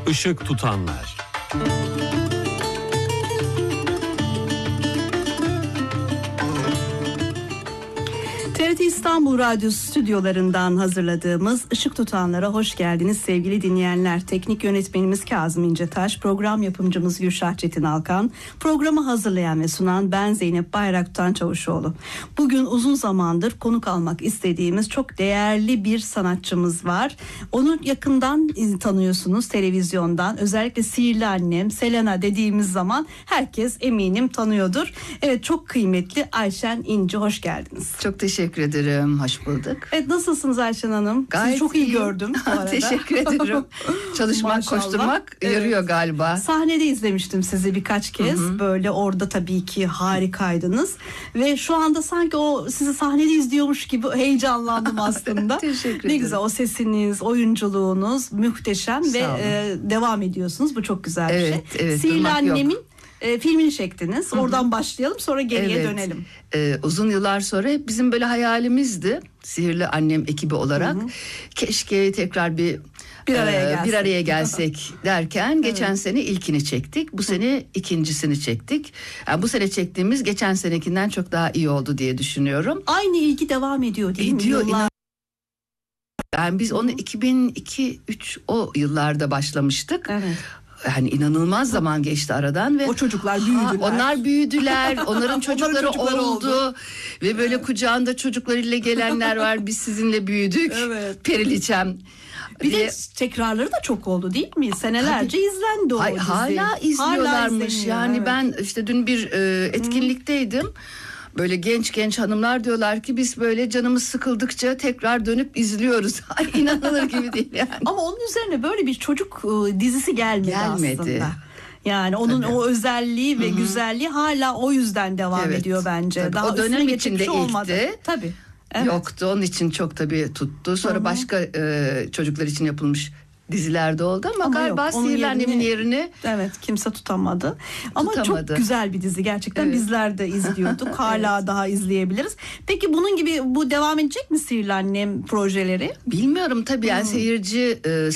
Işık tutanlar. TRT İstanbul Radyosu stüdyolarından hazırladığımız Işık Tutanlar'a hoş geldiniz sevgili dinleyenler. Teknik yönetmenimiz Kazım İncetaş, program yapımcımız Gülşah Çetin Alkan, programı hazırlayan ve sunan ben Zeynep Bayraktuğ Çavuşoğlu. Bugün uzun zamandır konuk almak istediğimiz çok değerli bir sanatçımız var. Onu yakından tanıyorsunuz televizyondan. Özellikle Sihirli Annem, Selena dediğimiz zaman herkes eminim tanıyordur. Evet, çok kıymetli Ayşen İnci, hoş geldiniz. Çok teşekkür ederim. Hoş bulduk. Evet, nasılsınız Ayşen Hanım? Gayet Sizi çok iyi gördüm bu arada. Teşekkür ederim. Çalışmak, Maşallah. koşturmak yarıyor galiba. Sahnede izlemiştim sizi birkaç kez. Hı-hı. Böyle orada tabii ki harikaydınız. Ve şu anda sanki o sizi sahnede izliyormuş gibi heyecanlandım aslında. Teşekkür ederim. Ne güzel, o sesiniz, oyunculuğunuz muhteşem ve devam ediyorsunuz. Bu çok güzel bir şey. Evet, Sihirli Annem'in filmini çektiniz. Oradan başlayalım, sonra geriye dönelim. Uzun yıllar sonra hep bizim böyle hayalimizdi. Sihirli Annem ekibi olarak. Keşke tekrar bir araya gelsek derken geçen sene ilkini çektik. Bu sene ikincisini çektik. Yani bu sene çektiğimiz geçen senekinden çok daha iyi oldu diye düşünüyorum. Aynı ilgi devam ediyor değil mi? Yani biz onu 2002-3 o yıllarda başlamıştık. Evet. Yani inanılmaz zaman geçti aradan ve o çocuklar büyüdüler. Onlar büyüdüler. Onların çocukları oldu. Ve böyle kucağında çocuklarıyla gelenler var. Biz sizinle büyüdük. Evet. Periliçem. Bir de tekrarları da çok oldu değil mi? Senelerce izlendi o dizi. Hala izliyorlarmış. Yani evet. Ben işte dün bir etkinlikteydim. Böyle genç hanımlar diyorlar ki biz böyle canımız sıkıldıkça tekrar dönüp izliyoruz. Ay, inanılır gibi değil yani. Ama onun üzerine böyle bir çocuk dizisi gelmedi aslında. Yani onun o özelliği ve güzelliği hala o yüzden devam ediyor bence. Tabii. Daha o dönem içinde ilkti. Tabii. Evet. Yoktu, onun için çok tabii tuttu. Sonra başka çocuklar için yapılmış dizilerde oldu ama galiba Sihirli Annem'in yerini kimse tutamadı. Ama çok güzel bir dizi gerçekten. Bizler de izliyorduk. Hala daha izleyebiliriz. Peki bunun gibi bu devam edecek mi Sihirli Annem projeleri? Bilmiyorum tabii, yani seyirci